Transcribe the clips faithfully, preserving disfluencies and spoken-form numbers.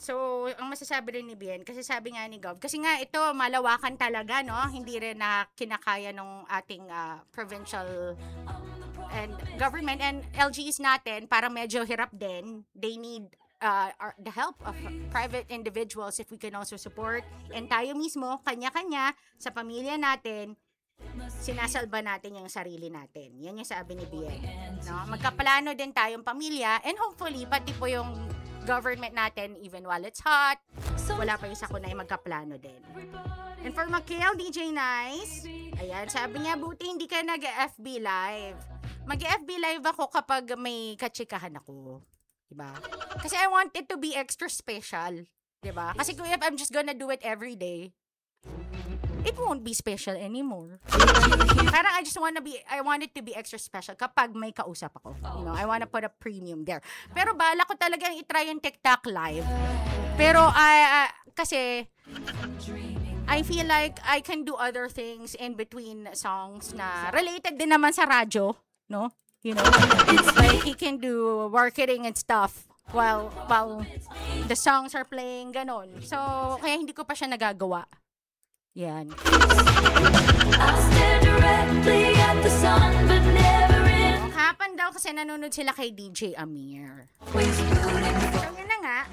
So, ang masasabi rin ni Bien, kasi sabi nga ni Gov, kasi nga ito, malawakan talaga, no? Hindi rin na kinakaya ng ating uh, provincial and government and L G Is natin, para medyo hirap din. They need uh, our, the help of private individuals if we can also support. And tayo mismo, kanya-kanya, sa pamilya natin, sinasalba natin yung sarili natin. Yan yung sabi ni Bien. No? Magkaplano din tayong pamilya, and hopefully, pati po yung government natin, even while it's hot, wala pa yung sakuna yung magkaplano din. And for Makiel, D J Nice, ayan, sabi niya, buti hindi ka nag-F B live. Mag-F B live ako kapag may katsikahan ako. Diba? Kasi I want it to be extra special. Diba? Kasi if I'm just gonna do it every day, it won't be special anymore. Parang I just wanna be, I want it to be extra special kapag may kausap ako. You know, I wanna put a premium there. Pero bala ko talagang itry yung TikTok live. Pero, uh, uh, kasi, I feel like I can do other things in between songs na related din naman sa radyo, no? You know, it's like he can do marketing and stuff while, while the songs are playing, ganon. So, kaya hindi ko pa siya nagagawa. Yan. Happen daw kasi nanonood sila kay D J Amir. So, yun na nga.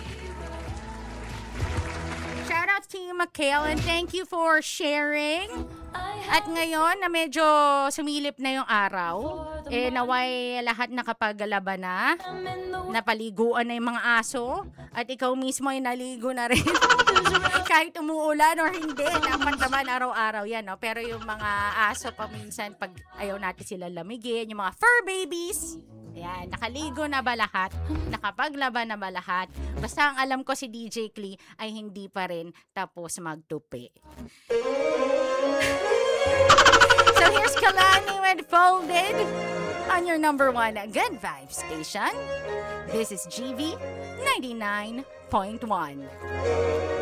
Shoutouts to you, Mikael, and thank you for sharing. At ngayon, na medyo sumilip na yung araw, eh naway lahat nakapagalaban na, napaliguan na yung mga aso, at ikaw mismo ay naligo na rin. Kahit umuulan or hindi, dapat naman araw-araw yan, no? Pero yung mga aso paminsan, pag ayaw natin sila lamigin, yung mga fur babies, ayan, nakaligo na ba lahat? Nakapaglaban na ba lahat? Basta ang alam ko si D J Klee ay hindi pa rin tapos magtupi. So here's Kalani with Folded on your number one Good Vibes station. This is G V ninety-nine point one.